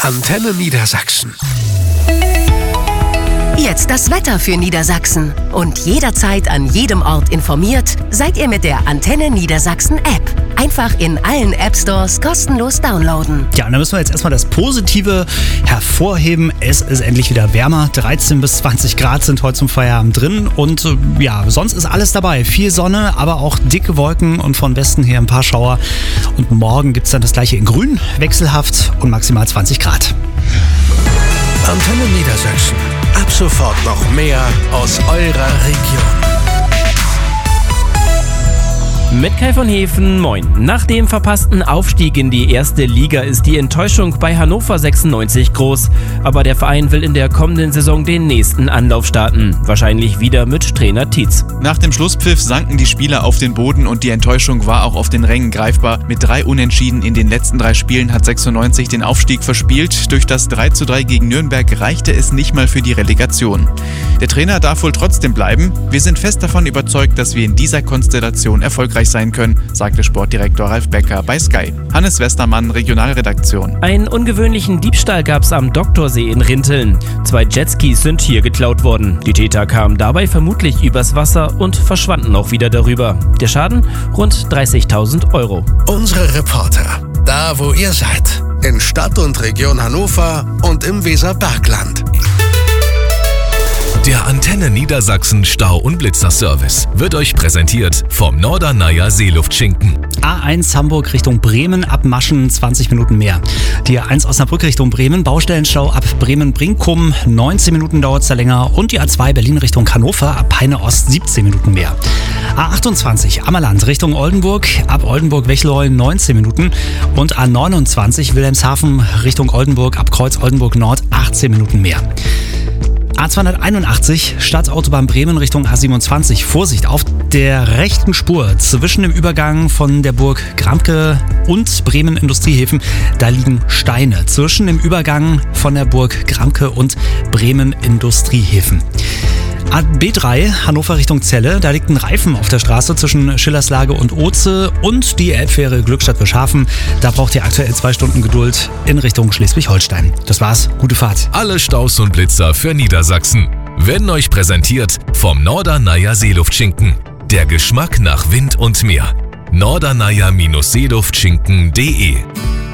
Antenne Niedersachsen. Jetzt das Wetter für Niedersachsen. Und jederzeit an jedem Ort informiert seid ihr mit der Antenne Niedersachsen App. Einfach in allen App-Stores kostenlos downloaden. Ja, und da müssen wir jetzt erstmal das Positive hervorheben. Es ist endlich wieder wärmer. 13 bis 20 Grad sind heute zum Feierabend drin. Und ja, sonst ist alles dabei. Viel Sonne, aber auch dicke Wolken und von Westen her ein paar Schauer. Und morgen gibt es dann das gleiche in grün, wechselhaft und maximal 20 Grad. Antenne Niedersachsen. Ab sofort noch mehr aus eurer Region. Mit Kai von Hefen, moin. Nach dem verpassten Aufstieg in die erste Liga ist die Enttäuschung bei Hannover 96 groß. Aber der Verein will in der kommenden Saison den nächsten Anlauf starten. Wahrscheinlich wieder mit Trainer Tietz. Nach dem Schlusspfiff sanken die Spieler auf den Boden und die Enttäuschung war auch auf den Rängen greifbar. Mit 3 Unentschieden in den letzten 3 Spielen hat 96 den Aufstieg verspielt. Durch das 3:3 gegen Nürnberg reichte es nicht mal für die Relegation. Der Trainer darf wohl trotzdem bleiben. Wir sind fest davon überzeugt, dass wir in dieser Konstellation erfolgreich sein können, sagte Sportdirektor Ralf Becker bei Sky. Hannes Westermann, Regionalredaktion. Einen ungewöhnlichen Diebstahl gab es am Doktorsee in Rinteln. 2 Jetskis sind hier geklaut worden. Die Täter kamen dabei vermutlich übers Wasser und verschwanden auch wieder darüber. Der Schaden? Rund 30.000 Euro. Unsere Reporter, da wo ihr seid, in Stadt und Region Hannover und im Weserbergland. Der Antenne Niedersachsen Stau- und Blitzerservice wird euch präsentiert vom Norderneier Seeluftschinken. A1 Hamburg Richtung Bremen, ab Maschen 20 Minuten mehr. Die A1 Osnabrück Richtung Bremen, Baustellenstau ab Bremen-Brinkum, 19 Minuten dauert es da länger. Und die A2 Berlin Richtung Hannover, ab Peine Ost 17 Minuten mehr. A28 Ammerland Richtung Oldenburg, ab Oldenburg-Wechleu 19 Minuten. Und A29 Wilhelmshaven Richtung Oldenburg, ab Kreuz Oldenburg Nord 18 Minuten mehr. A281 Stadtautobahn Bremen Richtung A27. Vorsicht, auf der rechten Spur zwischen dem Übergang von der Burg Gramke und Bremen Industriehäfen, da liegen Steine. Zwischen dem Übergang von der Burg Gramke und Bremen Industriehäfen. B3 Hannover Richtung Celle, da liegt ein Reifen auf der Straße zwischen Schillerslage und Oze und die Elbfähre Glückstadt-Bischhafen. Da braucht ihr aktuell 2 Stunden Geduld in Richtung Schleswig-Holstein. Das war's, gute Fahrt. Alle Staus und Blitzer für Niedersachsen werden euch präsentiert vom Norderneier Seeluftschinken. Der Geschmack nach Wind und Meer. norderneier-seeluftschinken.de